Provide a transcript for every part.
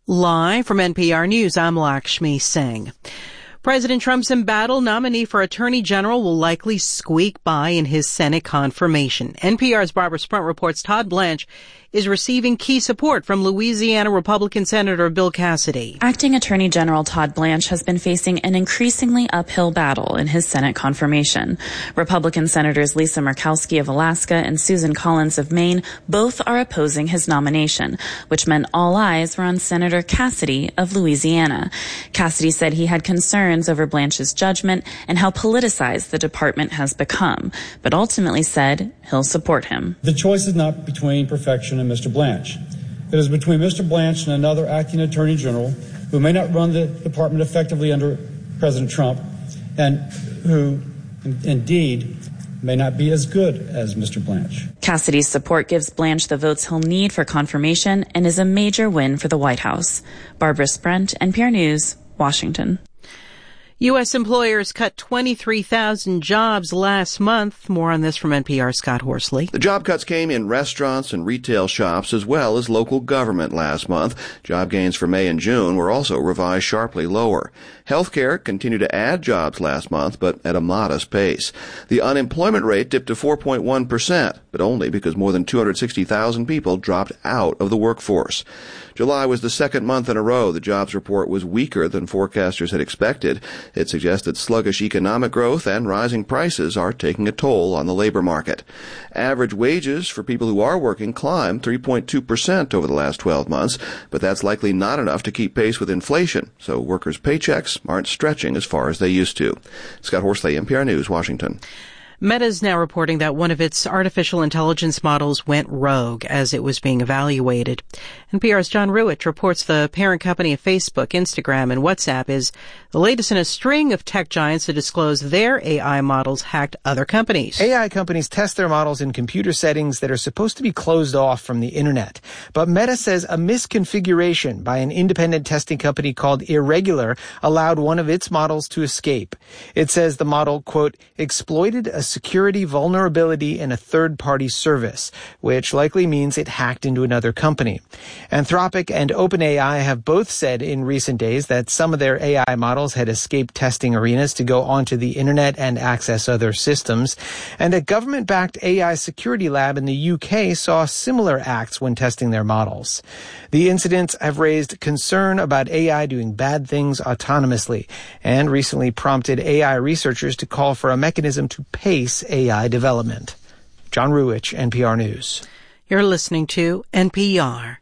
Live from NPR News, I'm Lakshmi Singh. President Trump's embattled nominee for Attorney General will likely squeak by in his Senate confirmation. NPR's Barbara Sprunt reports Todd Blanche is receiving key support from Louisiana Republican Senator Bill Cassidy. Acting Attorney General Todd Blanche has been facing an increasingly uphill battle in his Senate confirmation. Republican Senators Lisa Murkowski of Alaska and Susan Collins of Maine both are opposing his nomination, which meant all eyes were on Senator Cassidy of Louisiana. Cassidy said he had concerns over Blanche's judgment and how politicized the department has become, but ultimately said he'll support him. The choice is not between perfection and Mr. Blanche. It is between Mr. Blanche and another acting attorney general who may not run the department effectively under President Trump and who indeed may not be as good as Mr. Blanche. Cassidy's support gives Blanche the votes he'll need for confirmation and is a major win for the White House. Barbara Sprunt, NPR News, Washington. U.S. employers cut 23,000 jobs last month. More on this from NPR's Scott Horsley. The job cuts came in restaurants and retail shops as well as local government last month. Job gains for May and June were also revised sharply lower. Healthcare continued to add jobs last month, but at a modest pace. The unemployment rate dipped to 4.1%, but only because more than 260,000 people dropped out of the workforce. July was the second month in a row the jobs report was weaker than forecasters had expected. It suggests that sluggish economic growth and rising prices are taking a toll on the labor market. Average wages for people who are working climbed 3.2% over the last 12 months, but that's likely not enough to keep pace with inflation, so workers' paychecks aren't stretching as far as they used to. Scott Horsley, NPR News, Washington. Meta is now reporting that one of its artificial intelligence models went rogue as it was being evaluated. NPR's John Ruwitch reports the parent company of Facebook, Instagram, and WhatsApp is the latest in a string of tech giants to disclose their AI models hacked other companies. AI companies test their models in computer settings that are supposed to be closed off from the internet. But Meta says a misconfiguration by an independent testing company called Irregular allowed one of its models to escape. It says the model, quote, exploited a security vulnerability in a third-party service, which likely means it hacked into another company. Anthropic and OpenAI have both said in recent days that some of their AI models had escaped testing arenas to go onto the internet and access other systems. And a government-backed AI security lab in the UK saw similar acts when testing their models. The incidents have raised concern about AI doing bad things autonomously and recently prompted AI researchers to call for a mechanism to pace AI development. John Ruwitch, NPR News. You're listening to NPR.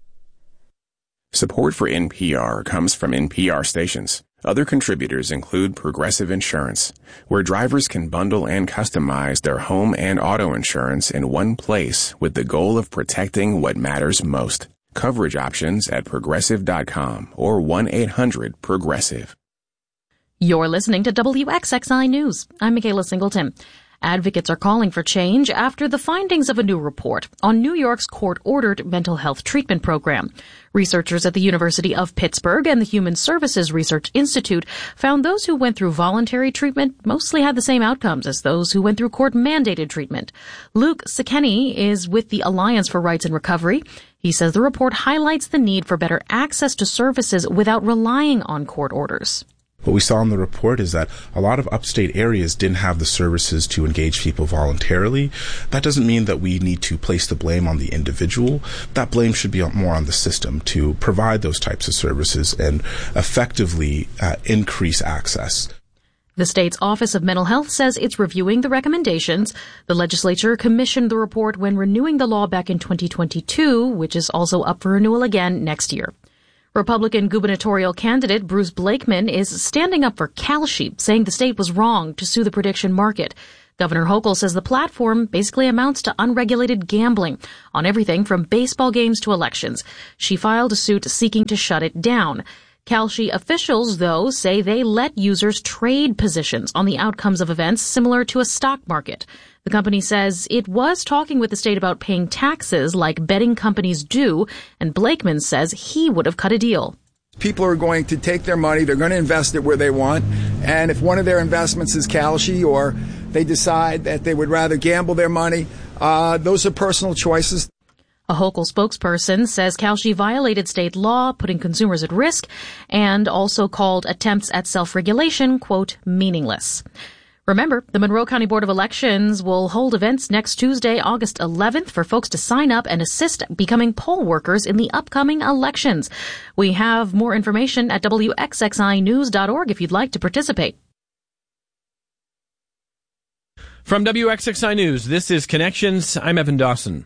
Support for NPR comes from NPR stations. Other contributors include Progressive Insurance, where drivers can bundle and customize their home and auto insurance in one place with the goal of protecting what matters most. Coverage options at Progressive.com or 1-800-PROGRESSIVE. You're listening to WXXI News. I'm Michaela Singleton. Advocates are calling for change after the findings of a new report on New York's court-ordered mental health treatment program. Researchers at the University of Pittsburgh and the Human Services Research Institute found those who went through voluntary treatment mostly had the same outcomes as those who went through court-mandated treatment. Luke Sekeni is with the Alliance for Rights and Recovery. He says the report highlights the need for better access to services without relying on court orders. What we saw in the report is that a lot of upstate areas didn't have the services to engage people voluntarily. That doesn't mean that we need to place the blame on the individual. That blame should be more on the system to provide those types of services and effectively increase access. The state's Office of Mental Health says it's reviewing the recommendations. The legislature commissioned the report when renewing the law back in 2022, which is also up for renewal again next year. Republican gubernatorial candidate Bruce Blakeman is standing up for Kalshi, saying the state was wrong to sue the prediction market. Governor Hochul says the platform basically amounts to unregulated gambling on everything from baseball games to elections. She filed a suit seeking to shut it down. Kalshi officials, though, say they let users trade positions on the outcomes of events similar to a stock market. The company says it was talking with the state about paying taxes like betting companies do, and Blakeman says he would have cut a deal. People are going to take their money, they're going to invest it where they want, and if one of their investments is Kalshi or they decide that they would rather gamble their money, those are personal choices. A Hochul spokesperson says Kalshi violated state law, putting consumers at risk, and also called attempts at self-regulation, quote, meaningless. Remember, the Monroe County Board of Elections will hold events next Tuesday, August 11th, for folks to sign up and assist becoming poll workers in the upcoming elections. We have more information at WXXInews.org if you'd like to participate. From WXXI News, this is Connections. I'm Evan Dawson.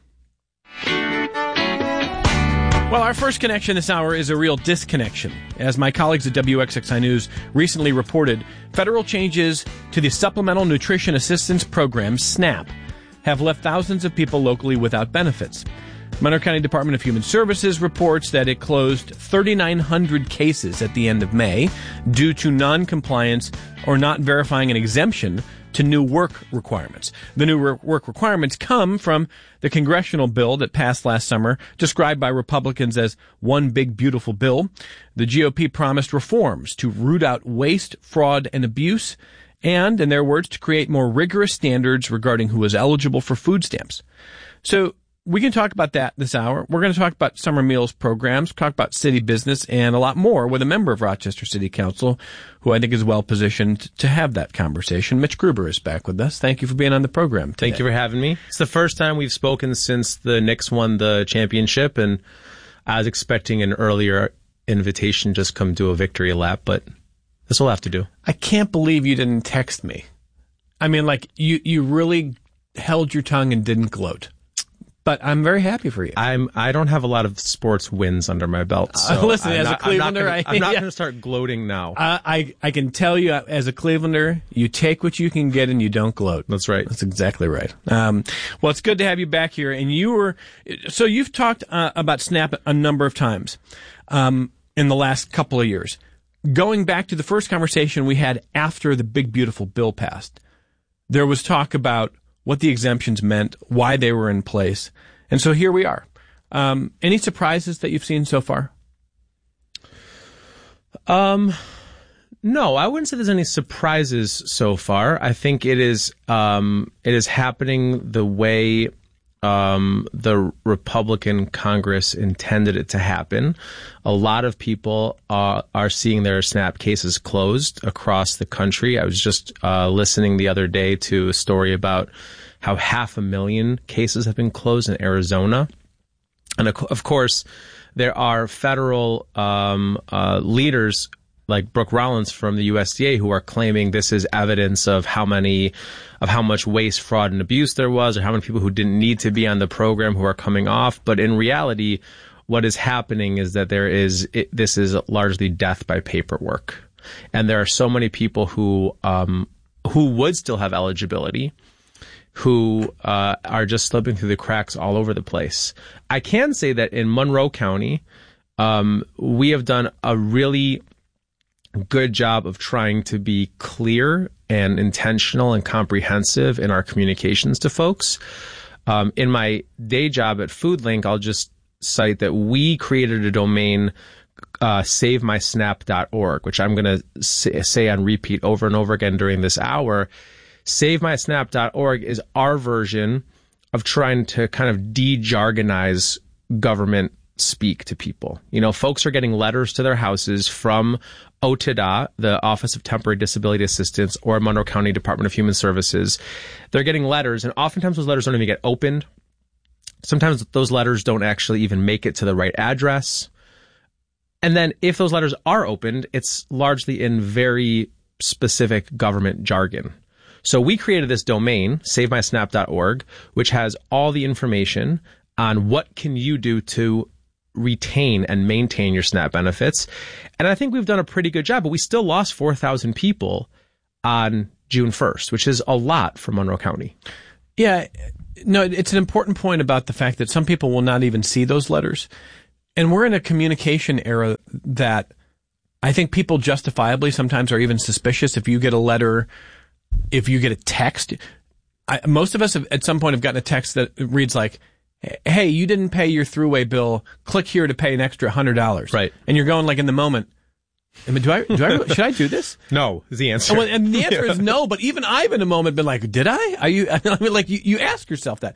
Well, our first connection this hour is a real disconnection. As my colleagues at WXXI News recently reported, federal changes to the Supplemental Nutrition Assistance Program, SNAP, have left thousands of people locally without benefits. Monroe County Department of Human Services reports that it closed 3,900 cases at the end of May due to non-compliance or not verifying an exemption to new work requirements. The new work requirements come from the congressional bill that passed last summer, described by Republicans as one big beautiful bill. The GOP promised reforms to root out waste, fraud, and abuse, and, in their words, to create more rigorous standards regarding who is eligible for food stamps. So we can talk about that this hour. We're going to talk about summer meals programs, talk about city business, and a lot more with a member of Rochester City Council who I think is well positioned to have that conversation. Mitch Gruber is back with us. Thank you for being on the program today. Thank you for having me. It's the first time we've spoken since the Knicks won the championship, and I was expecting an earlier invitation just come do a victory lap, but this will have to do. I can't believe you didn't text me. I mean, like, you really held your tongue and didn't gloat. But I'm very happy for you. I don't have a lot of sports wins under my belt. So listen, as a Clevelander, I'm not going to start gloating now. I can tell you, as a Clevelander, you take what you can get and you don't gloat. That's right. That's exactly right. Well, it's good to have you back here. And you've talked about SNAP a number of times in the last couple of years. Going back to the first conversation we had after the big beautiful bill passed, there was talk about what the exemptions meant, why they were in place. And so here we are. Any surprises that you've seen so far? No, I wouldn't say there's any surprises so far. I think it is happening the way the Republican Congress intended it to happen. A lot of people are seeing their SNAP cases closed across the country. I was just listening the other day to a story about how 500,000 cases have been closed in Arizona. And of course, there are federal leaders like Brooke Rollins from the USDA who are claiming this is evidence of how much waste, fraud, and abuse there was, or how many people who didn't need to be on the program who are coming off. But in reality, what is happening is that this is largely death by paperwork. And there are so many people who would still have eligibility, who are just slipping through the cracks all over the place. I can say that in Monroe County, we have done a really good job of trying to be clear and intentional and comprehensive in our communications to folks. In my day job at FoodLink, I'll just cite that we created a domain, SaveMySnap.org, which I'm going to say on repeat over and over again during this hour. SaveMySnap.org is our version of trying to kind of de-jargonize government speak to people. You know, folks are getting letters to their houses from OTDA, the Office of Temporary Disability Assistance, or Monroe County Department of Human Services. They're getting letters, and oftentimes those letters don't even get opened. Sometimes those letters don't actually even make it to the right address. And then if those letters are opened, it's largely in very specific government jargon. So we created this domain, SaveMySnap.org, which has all the information on what can you do to retain and maintain your SNAP benefits. And I think we've done a pretty good job, but we still lost 4,000 people on June 1st, which is a lot for Monroe County. Yeah, no, it's an important point about the fact that some people will not even see those letters. And we're in a communication era that I think people justifiably sometimes are even suspicious. If you get a letter, if you get a text, most of us have, at some point have gotten a text that reads like, hey, you didn't pay your throughway bill. Click here to pay an extra $100. Right. And you're going like in the moment, I mean, should I do this? No, is the answer. And the answer is no, but even I've in a moment been like, did I? I mean, like you ask yourself that.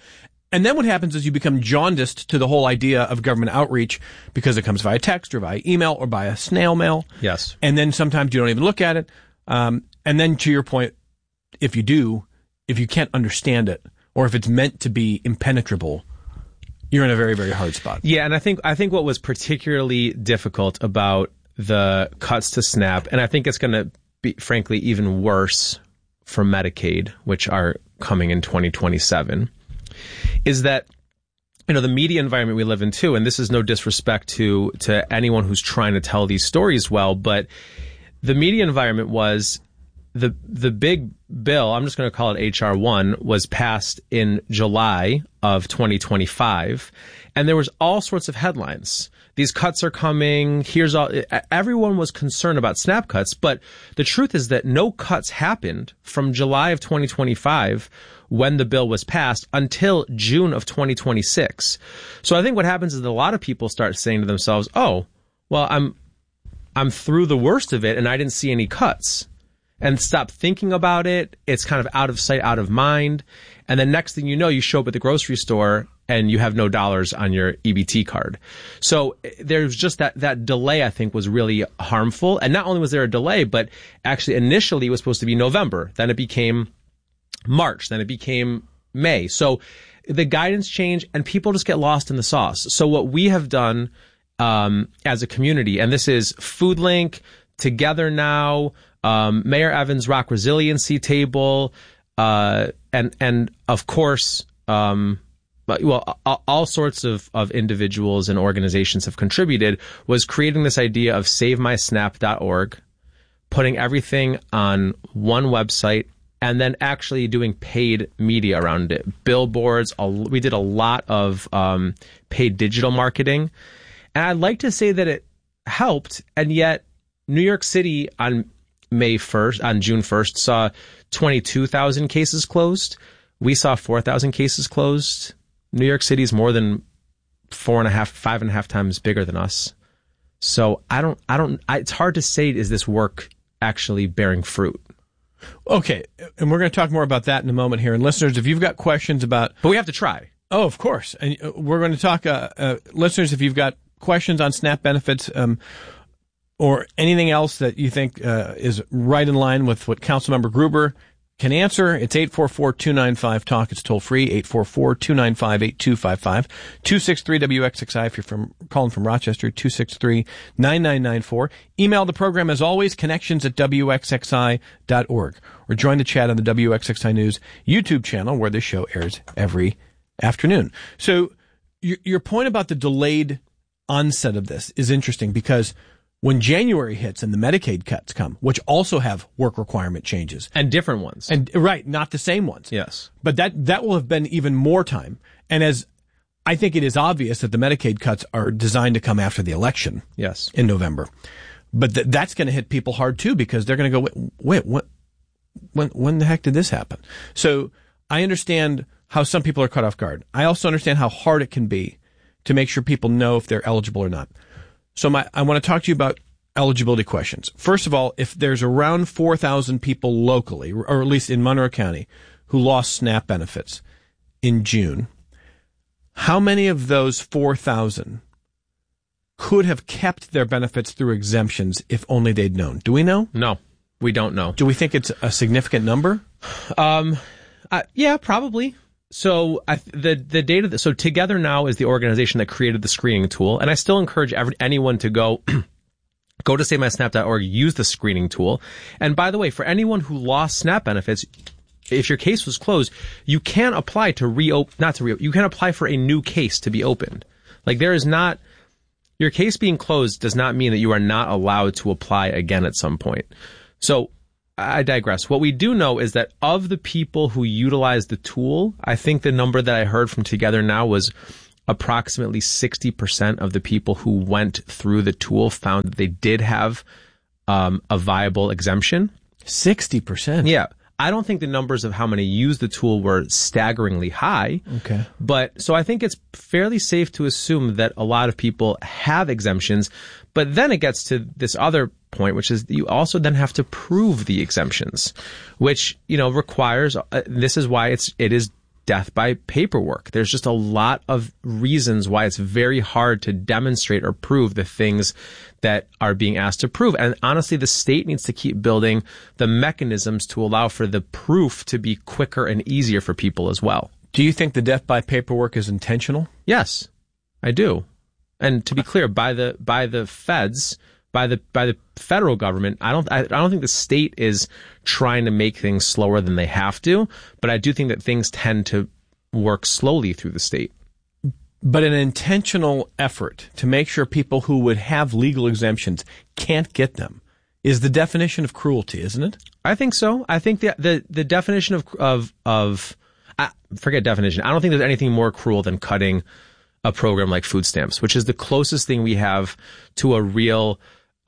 And then what happens is you become jaundiced to the whole idea of government outreach because it comes via text or via email or via snail mail. Yes. And then sometimes you don't even look at it. And then to your point, if you can't understand it or if it's meant to be impenetrable, you're in a very, very hard spot. Yeah, and I think what was particularly difficult about the cuts to SNAP, and I think it's going to be, frankly, even worse for Medicaid, which are coming in 2027, is that, the media environment we live in too, and this is no disrespect to anyone who's trying to tell these stories well, but the media environment was the big bill, I'm just going to call it HR 1, was passed in July of 2025, and there was all sorts of headlines. These cuts are coming. Everyone was concerned about SNAP cuts, but the truth is that no cuts happened from July of 2025 when the bill was passed until June of 2026. So I think what happens is that a lot of people start saying to themselves, oh, well, I'm through the worst of it and I didn't see any cuts, and stop thinking about it. It's kind of out of sight, out of mind. And then next thing you know, you show up at the grocery store and you have no dollars on your EBT card. So there's just that delay, I think, was really harmful. And not only was there a delay, but actually initially it was supposed to be November. Then it became March. Then it became May. So the guidance changed and people just get lost in the sauce. So what we have done as a community, and this is Foodlink, Together Now, Mayor Evans' Rock Resiliency Table, and of course, all sorts of individuals and organizations have contributed, was creating this idea of SaveMySnap.org, putting everything on one website, and then actually doing paid media around it. Billboards, we did a lot of paid digital marketing. And I'd like to say that it helped, and yet New York City on June 1st, saw 22,000 cases closed. We saw 4,000 cases closed. New York City is more than 5.5 times bigger than us. So it's hard to say, is this work actually bearing fruit? Okay. And we're going to talk more about that in a moment here. And listeners, if you've got questions about... But we have to try. Oh, of course. And we're going to talk, listeners, if you've got questions on SNAP benefits, or anything else that you think is right in line with what Councilmember Gruber can answer, it's 844-295-TALK. It's toll free, 844-295-8255. 263-WXXI if you're calling from Rochester, 263-9994. Email the program, as always, connections@WXXI.org. Or join the chat on the WXXI News YouTube channel, where this show airs every afternoon. So your point about the delayed onset of this is interesting, because when January hits and the Medicaid cuts come, which also have work requirement changes. And different ones. And right, not the same ones. Yes. But that will have been even more time. And as I think it is obvious that the Medicaid cuts are designed to come after the election. Yes. In November. But that's going to hit people hard too, because they're going to go, wait, when the heck did this happen? So I understand how some people are caught off guard. I also understand how hard it can be to make sure people know if they're eligible or not. So I want to talk to you about eligibility questions. First of all, if there's around 4,000 people locally, or at least in Monroe County, who lost SNAP benefits in June, how many of those 4,000 could have kept their benefits through exemptions if only they'd known? Do we know? No, we don't know. Do we think it's a significant number? Yeah, probably. So the data, so Together Now is the organization that created the screening tool, and I still encourage anyone to go to SaveMySnap.org, use the screening tool. And by the way, for anyone who lost SNAP benefits, if your case was closed, you can apply you can apply for a new case to be opened. Like, there is not, your case being closed does not mean that you are not allowed to apply again at some point. So I digress. What we do know is that of the people who utilized the tool, I think the number that I heard from Together Now was approximately 60% of the people who went through the tool found that they did have a viable exemption. 60%? Yeah. I don't think the numbers of how many used the tool were staggeringly high. Okay. But so I think it's fairly safe to assume that a lot of people have exemptions. But then it gets to this other point, which is you also then have to prove the exemptions, which, requires, this is why it is death by paperwork. There's just a lot of reasons why it's very hard to demonstrate or prove the things that are being asked to prove. And honestly, the state needs to keep building the mechanisms to allow for the proof to be quicker and easier for people as well. Do you think the death by paperwork is intentional? Yes, I do. And to be clear, by the feds, by the federal government, I don't think the state is trying to make things slower than they have to, but I do think that things tend to work slowly through the state. But an intentional effort to make sure people who would have legal exemptions can't get them is the definition of cruelty, isn't it? I think so. I think the definition of forget definition. I don't think there's anything more cruel than cutting a program like food stamps, which is the closest thing we have to a real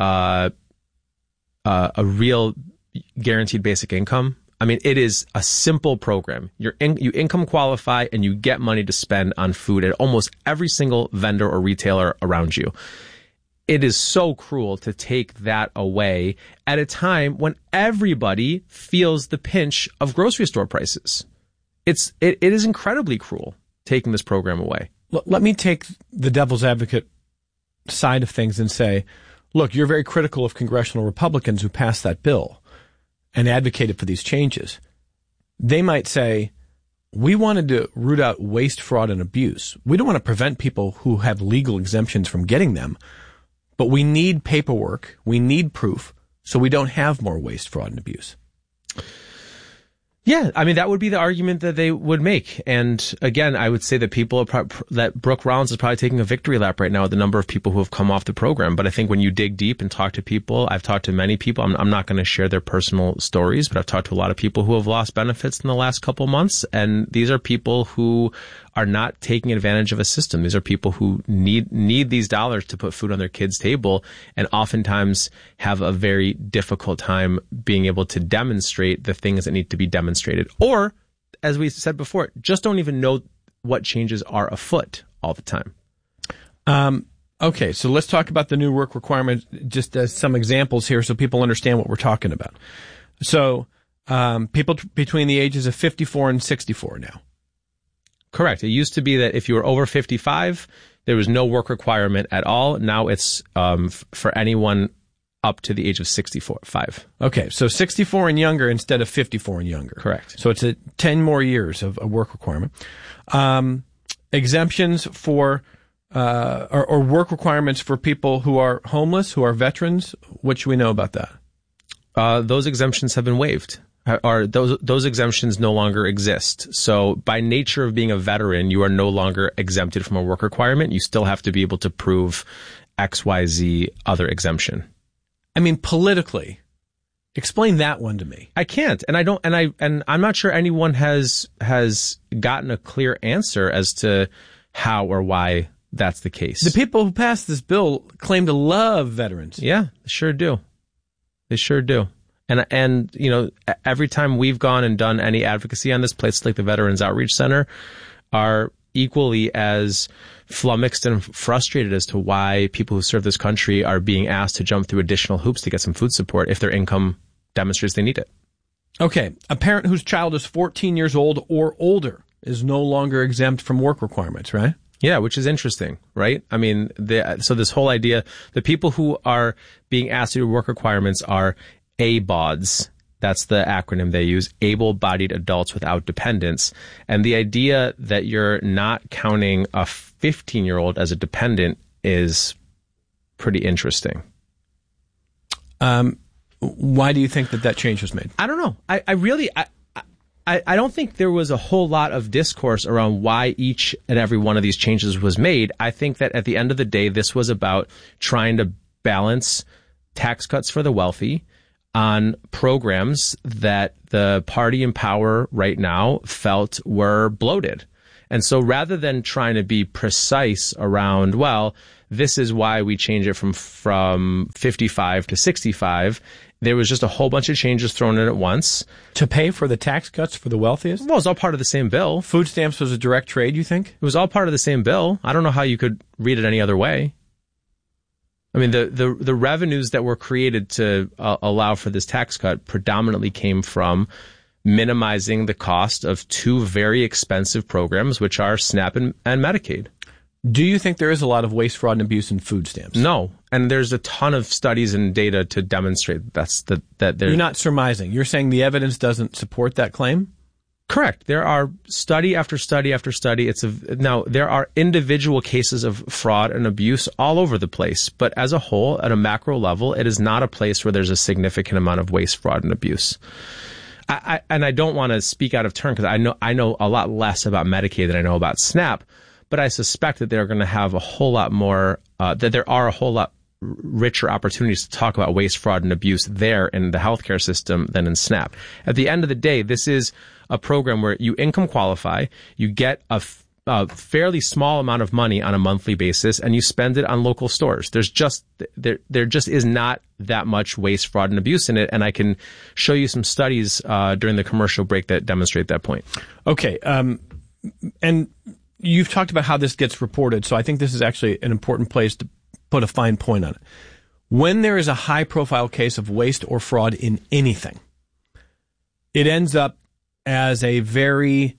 guaranteed basic income. I mean, it is a simple program. You income qualify and you get money to spend on food at almost every single vendor or retailer around you. It is so cruel to take that away at a time when everybody feels the pinch of grocery store prices. It is incredibly cruel taking this program away. Let me take the devil's advocate side of things and say, look, you're very critical of congressional Republicans who passed that bill and advocated for these changes. They might say, we wanted to root out waste, fraud, and abuse. We don't want to prevent people who have legal exemptions from getting them, but we need paperwork, we need proof, so we don't have more waste, fraud, and abuse. Yeah, I mean, that would be the argument that they would make. And again, I would say that that Brooke Rollins is probably taking a victory lap right now with the number of people who have come off the program. But I think when you dig deep and talk to people, I've talked to many people. I'm not going to share their personal stories, but I've talked to a lot of people who have lost benefits in the last couple of months. And these are people who are not taking advantage of a system. These are people who need these dollars to put food on their kids' table and oftentimes have a very difficult time being able to demonstrate the things that need to be demonstrated. Or, as we said before, just don't even know what changes are afoot all the time. Okay, so let's talk about the new work requirement, just as some examples here so people understand what we're talking about. So people between the ages of 54 and 64 now. Correct. It used to be that if you were over 55, there was no work requirement at all. Now it's for anyone up to the age of 65. Okay, so 64 and younger instead of 54 and younger. Correct. So it's 10 more years of a work requirement. Exemptions for or work requirements for people who are homeless, who are veterans. What should we know about that? Those exemptions have been waived. Or those exemptions no longer exist. So by nature of being a veteran, you are no longer exempted from a work requirement. You still have to be able to prove XYZ other exemption. I mean, politically, explain that one to me. I can't, and I'm not sure anyone has gotten a clear answer as to how or why that's the case. The people who passed this bill claim to love veterans. Yeah, they sure do. They sure do. And you know, every time we've gone and done any advocacy on this, places like the Veterans Outreach Center are equally as flummoxed and frustrated as to why people who serve this country are being asked to jump through additional hoops to get some food support if their income demonstrates they need it. Okay, a parent whose child is 14 years old or older is no longer exempt from work requirements, right? Yeah, which is interesting, right? I mean, so this whole idea, the people who are being asked to do work requirements are ABODs. That's the acronym they use, able-bodied adults without dependents. And the idea that you're not counting a 15-year-old as a dependent is pretty interesting. Why do you think that change was made? I don't know. I don't think there was a whole lot of discourse around why each and every one of these changes was made. I think that at the end of the day, this was about trying to balance tax cuts for the wealthy on programs that the party in power right now felt were bloated. And so rather than trying to be precise around, well, this is why we change it from 55 to 65, there was just a whole bunch of changes thrown in at once. To pay for the tax cuts for the wealthiest? Well, it was all part of the same bill. Food stamps was a direct trade, you think? It was all part of the same bill. I don't know how you could read it any other way. I mean, the revenues that were created to allow for this tax cut predominantly came from minimizing the cost of two very expensive programs, which are SNAP and Medicaid. Do you think there is a lot of waste, fraud, and abuse in food stamps? No. And there's a ton of studies and data to demonstrate that You're not surmising. You're saying the evidence doesn't support that claim? Correct. There are study after study after study. Now, there are individual cases of fraud and abuse all over the place. But as a whole, at a macro level, it is not a place where there's a significant amount of waste, fraud, and abuse. I don't want to speak out of turn because I know a lot less about Medicaid than I know about SNAP. But I suspect that they're going to have a whole lot more, that there are a whole lot richer opportunities to talk about waste, fraud, and abuse there in the healthcare system than in SNAP. At the end of the day, this is a program where you income qualify, you get a fairly small amount of money on a monthly basis, and you spend it on local stores. There just is not that much waste, fraud, and abuse in it, and I can show you some studies during the commercial break that demonstrate that point. Okay, and you've talked about how this gets reported, so I think this is actually an important place to put a fine point on it. When there is a high-profile case of waste or fraud in anything, it ends up as a very,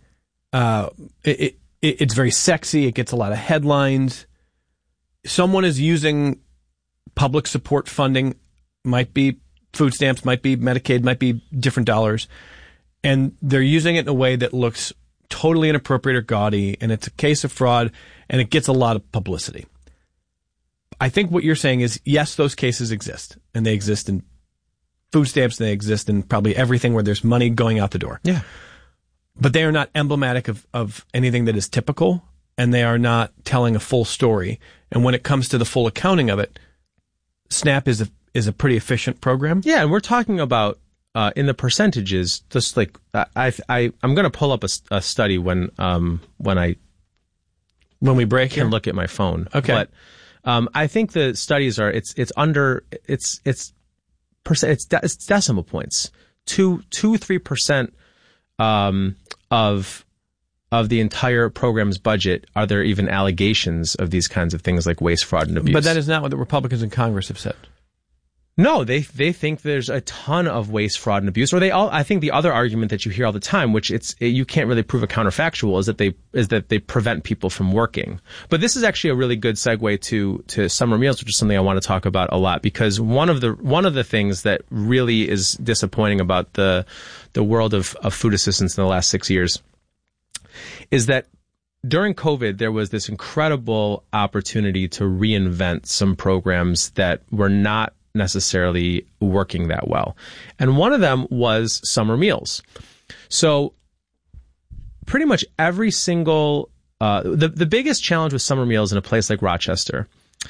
it's very sexy, it gets a lot of headlines. Someone is using public support funding, might be food stamps, might be Medicaid, might be different dollars, and they're using it in a way that looks totally inappropriate or gaudy, and it's a case of fraud, and it gets a lot of publicity. I think what you're saying is, yes, those cases exist, and they exist in food stamps, and they exist in probably everything where there's money going out the door. Yeah. But they are not emblematic of anything that is typical, and they are not telling a full story. And when it comes to the full accounting of it, SNAP is a pretty efficient program. Yeah, and we're talking about in the percentages, just like I'm going to pull up a study when we break can look at my phone. Okay, but I think the studies are it's decimal points, 3% of the entire program's budget. Are there even allegations of these kinds of things like waste, fraud, and abuse? But that is not what the Republicans in Congress have said. No, they think there's a ton of waste, fraud, and abuse. I think the other argument that you hear all the time, which you can't really prove a counterfactual, is that they prevent people from working. But this is actually a really good segue to summer meals, which is something I want to talk about a lot, because one of the things that really is disappointing about the world of food assistance in the last 6 years is that during COVID, there was this incredible opportunity to reinvent some programs that were not necessarily working that well. And one of them was summer meals. So pretty much every single, the biggest challenge with summer meals in a place like Rochester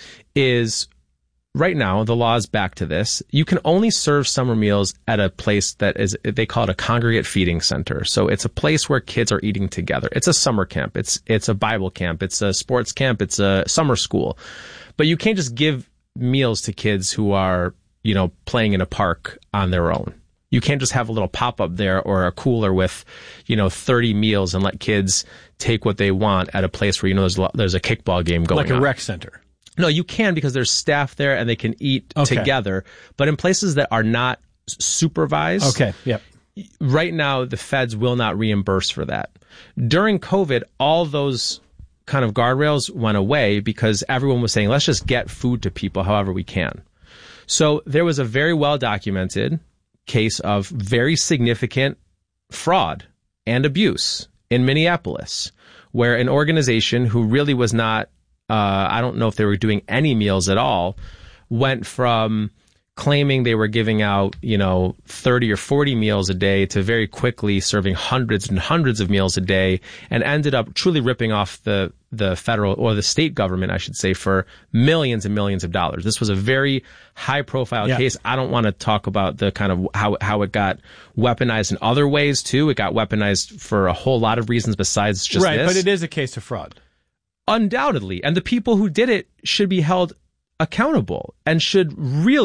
is right now, the law is back to this. You can only serve summer meals at a place that is, they call it a congregate feeding center. So it's a place where kids are eating together. It's a summer camp. It's a Bible camp. It's a sports camp. It's a summer school. But you can't just give meals to kids who are, playing in a park on their own. You can't just have a little pop-up there or a cooler with, 30 meals and let kids take what they want at a place where, there's a kickball game going on. Like a rec center. No, you can, because there's staff there and they can eat together. But in places that are not supervised, right now the feds will not reimburse for that. During COVID, all those kind of guardrails went away because everyone was saying, let's just get food to people however we can. So there was a very well documented case of very significant fraud and abuse in Minneapolis, where an organization who really was not, I don't know if they were doing any meals at all, went from claiming they were giving out, 30 or 40 meals a day to very quickly serving hundreds and hundreds of meals a day, and ended up truly ripping off the federal, or the state government, I should say, for millions and millions of dollars. This was a very high profile case. I don't want to talk about the kind of how it got weaponized in other ways too. It got weaponized for a whole lot of reasons besides just this. Right, but it is a case of fraud. Undoubtedly. And the people who did it should be held accountable and should really